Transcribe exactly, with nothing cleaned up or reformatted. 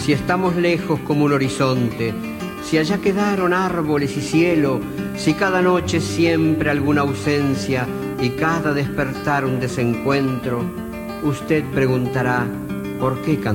Si estamos lejos como un horizonte, si allá quedaron árboles y cielo, si cada noche siempre alguna ausencia y cada despertar un desencuentro, usted preguntará, ¿por qué cantar?